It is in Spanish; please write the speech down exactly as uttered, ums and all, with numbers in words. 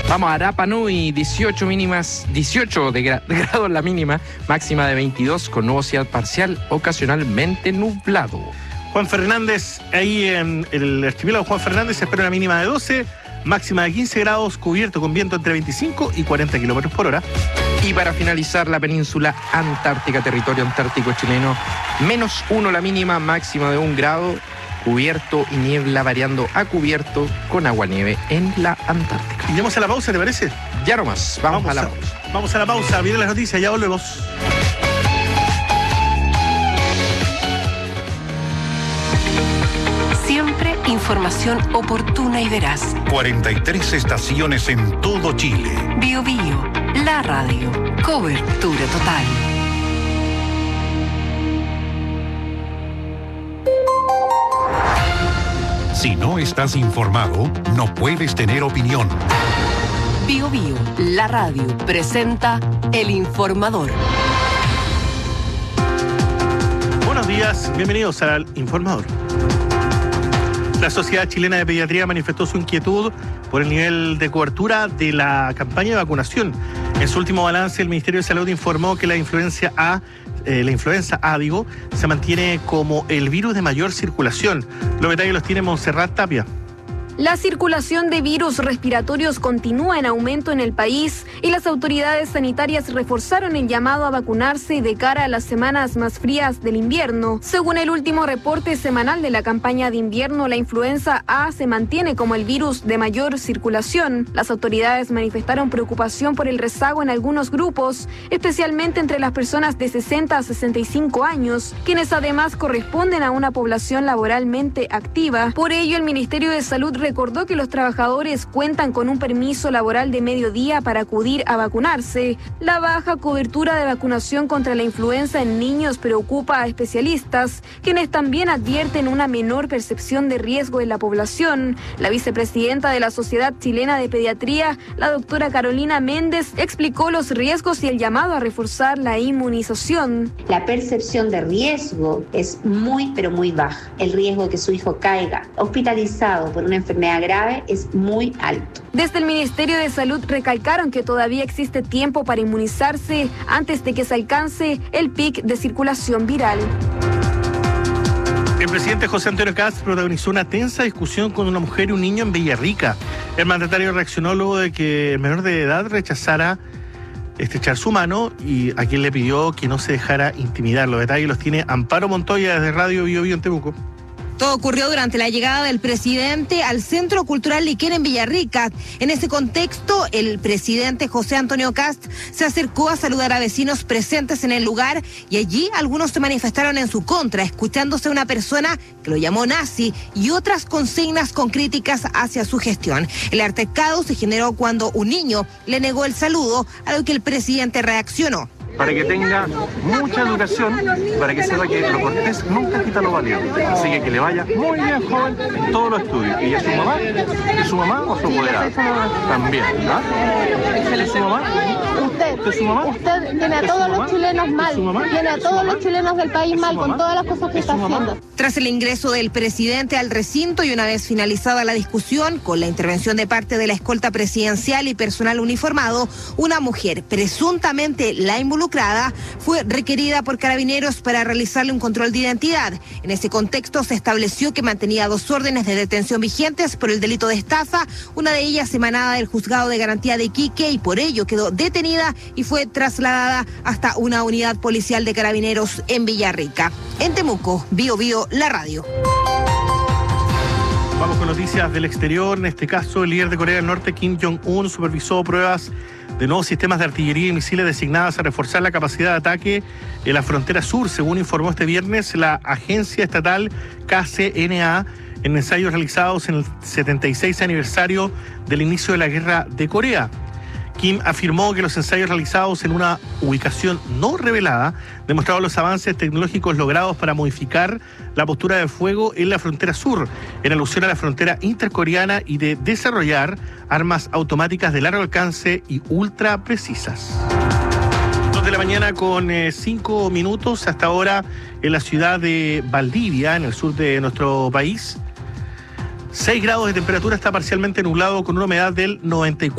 Vamos a Rapa Nui, dieciocho mínimas, dieciocho de, gra- de grados la mínima, máxima de veintidós con nubosidad parcial, ocasionalmente nublado. Juan Fernández, ahí en el archipiélago Juan Fernández se espera una mínima de doce, máxima de quince grados, cubierto con viento entre veinticinco y cuarenta kilómetros por hora. Y para finalizar, la península antártica, territorio antártico chileno, menos uno la mínima, máxima de un grado, cubierto y niebla variando a cubierto con agua-nieve en la Antártica. Iremos a la pausa, ¿te parece? Ya nomás, vamos, vamos a la a, pausa. Vamos a la pausa, vienen las noticias, ya volvemos. Siempre información oportuna y veraz. cuarenta y tres estaciones en todo Chile. Bio Bio, la radio. Cobertura total. Si no estás informado, no puedes tener opinión. Bio Bio, la radio, presenta El Informador. Buenos días, bienvenidos al Informador. La Sociedad Chilena de Pediatría manifestó su inquietud por el nivel de cobertura de la campaña de vacunación. En su último balance, el Ministerio de Salud informó que la influencia A, eh, la influenza A, digo, se mantiene como el virus de mayor circulación. Los detalles los tiene Montserrat Tapia. La circulación de virus respiratorios continúa en aumento en el país y las autoridades sanitarias reforzaron el llamado a vacunarse de cara a las semanas más frías del invierno. Según el último reporte semanal de la campaña de invierno, la influenza A se mantiene como el virus de mayor circulación. Las autoridades manifestaron preocupación por el rezago en algunos grupos, especialmente entre las personas de sesenta a sesenta y cinco años, quienes además corresponden a una población laboralmente activa. Por ello, el Ministerio de Salud recordó que los trabajadores cuentan con un permiso laboral de mediodía para acudir a vacunarse. La baja cobertura de vacunación contra la influenza en niños preocupa a especialistas, quienes también advierten una menor percepción de riesgo en la población. La vicepresidenta de la Sociedad Chilena de Pediatría, la doctora Carolina Méndez, explicó los riesgos y el llamado a reforzar la inmunización. La percepción de riesgo es muy, pero muy baja. El riesgo de que su hijo caiga hospitalizado por una enfermedad grave es muy alto. Desde el Ministerio de Salud recalcaron que todavía existe tiempo para inmunizarse antes de que se alcance el pic de circulación viral. El presidente José Antonio Kast protagonizó una tensa discusión con una mujer y un niño en Villarrica. El mandatario reaccionó luego de que el menor de edad rechazara estrechar su mano y a quien le pidió que no se dejara intimidar. Los detalles los tiene Amparo Montoya desde Radio Bio Bio en Temuco. Todo ocurrió durante la llegada del presidente al Centro Cultural Liquén en Villarrica. En ese contexto, el presidente José Antonio Kast se acercó a saludar a vecinos presentes en el lugar y allí algunos se manifestaron en su contra, escuchándose a una persona que lo llamó nazi y otras consignas con críticas hacia su gestión. El altercado se generó cuando un niño le negó el saludo, a lo que el presidente reaccionó. Para que tenga mucha educación, para que sepa que lo cortés nunca quita lo válido. Así que que le vaya muy bien, joven, en todos los estudios. ¿Y a su mamá? ¿Es su mamá o su apoderada? También, ¿ah? ¿Es su mamá? Usted, ¿Es su mamá? usted tiene a todos los chilenos mal, tiene a todos los chilenos del país mal con todas las cosas que está haciendo. Tras el ingreso del presidente al recinto y una vez finalizada la discusión, con la intervención de parte de la escolta presidencial y personal uniformado, una mujer, presuntamente la involucrada, fue requerida por carabineros para realizarle un control de identidad. En ese contexto se estableció que mantenía dos órdenes de detención vigentes por el delito de estafa, una de ellas emanada del Juzgado de Garantía de Iquique, y por ello quedó detenida y fue trasladada hasta una unidad policial de carabineros en Villarrica. En Temuco, Bio Bio, la radio. Vamos con noticias del exterior. En este caso, el líder de Corea del Norte, Kim Jong-un, supervisó pruebas de nuevos sistemas de artillería y misiles designadas a reforzar la capacidad de ataque en la frontera sur, según informó este viernes la agencia estatal K C N A, en ensayos realizados en el setenta y seis aniversario del inicio de la Guerra de Corea. Kim afirmó que los ensayos realizados en una ubicación no revelada demostraron los avances tecnológicos logrados para modificar la postura de fuego en la frontera sur, en alusión a la frontera intercoreana, y de desarrollar armas automáticas de largo alcance y ultra precisas. Dos de la mañana con eh, cinco minutos hasta ahora en la ciudad de Valdivia, en el sur de nuestro país. seis grados de temperatura, está parcialmente nublado con una humedad del noventa y cuatro por ciento.